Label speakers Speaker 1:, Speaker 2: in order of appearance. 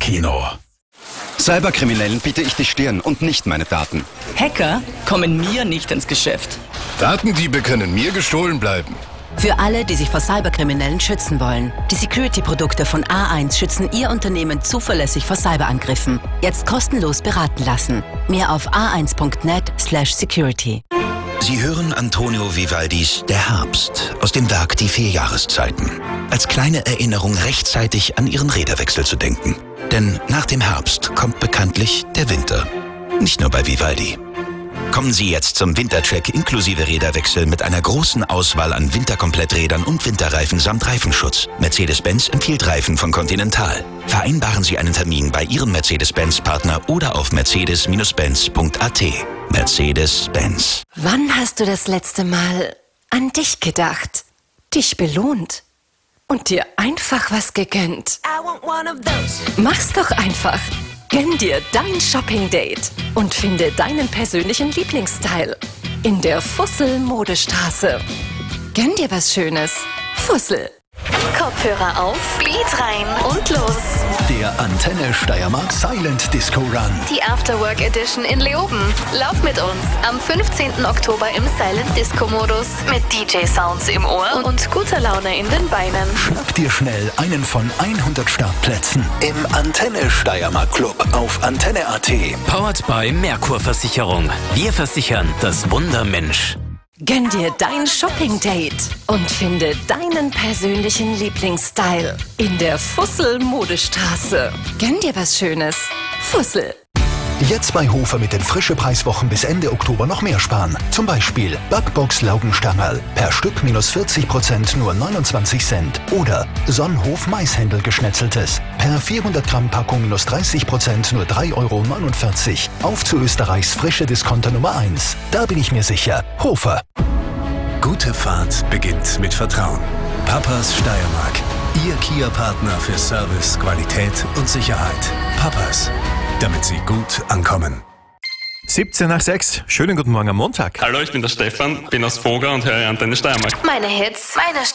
Speaker 1: Autokino.
Speaker 2: Cyberkriminellen biete ich die Stirn und nicht meine Daten.
Speaker 3: Hacker kommen mir nicht ins Geschäft.
Speaker 1: Datendiebe können mir gestohlen bleiben.
Speaker 4: Für alle, die sich vor Cyberkriminellen schützen wollen. Die Security-Produkte von A1 schützen Ihr Unternehmen zuverlässig vor Cyberangriffen. Jetzt kostenlos beraten lassen. Mehr auf a1.net/security.
Speaker 5: Sie hören Antonio Vivaldis Der Herbst aus dem Werk Die 4 Jahreszeiten. Als kleine Erinnerung rechtzeitig an Ihren Räderwechsel zu denken. Denn nach dem Herbst kommt bekanntlich der Winter. Nicht nur bei Vivaldi. Kommen Sie jetzt zum Wintercheck inklusive Räderwechsel mit einer großen Auswahl an Winterkompletträdern und Winterreifen samt Reifenschutz. Mercedes-Benz empfiehlt Reifen von Continental. Vereinbaren Sie einen Termin bei Ihrem Mercedes-Benz-Partner oder auf mercedes-benz.at. Mercedes-Benz.
Speaker 6: Wann hast du das letzte Mal an dich gedacht, dich belohnt und dir einfach was gegönnt? Mach's doch einfach. Gönn dir dein Shopping-Date und finde deinen persönlichen Lieblingsstyle in der Fussel-Modestraße. Gönn dir was Schönes. Fussel.
Speaker 7: Kopfhörer auf, Beat rein und los.
Speaker 1: Der Antenne Steiermark Silent Disco Run.
Speaker 7: Die Afterwork Edition in Leoben. Lauf mit uns am 15. Oktober im Silent Disco Modus mit DJ-Sounds im Ohr und guter Laune in den Beinen.
Speaker 1: Schnapp dir schnell einen von 100 Startplätzen im Antenne Steiermark Club auf Antenne.at.
Speaker 8: Powered by Merkur Versicherung. Wir versichern das Wunder Mensch.
Speaker 6: Gönn dir dein Shopping-Date und finde deinen persönlichen Lieblingsstyle in der Fussel-Modestraße. Gönn dir was Schönes. Fussel.
Speaker 1: Jetzt bei Hofer mit den frische Preiswochen bis Ende Oktober noch mehr sparen. Zum Beispiel Backbox Laugenstangerl. Per Stück minus 40% nur 29 Cent. Oder Sonnenhof Maishändel geschnetzeltes. Per 400 Gramm Packung minus 30% nur 3,49 Euro. Auf zu Österreichs frische Discounter Nummer 1. Da bin ich mir sicher. Hofer.
Speaker 9: Gute Fahrt beginnt mit Vertrauen. Papas Steiermark. Ihr Kia-Partner für Service, Qualität und Sicherheit. Papas. Damit Sie gut ankommen.
Speaker 10: 17:06. Schönen guten Morgen am Montag.
Speaker 11: Hallo, ich bin der Stefan, bin aus Voger und höre Antenne Steiermark.
Speaker 7: Meine Hits, meine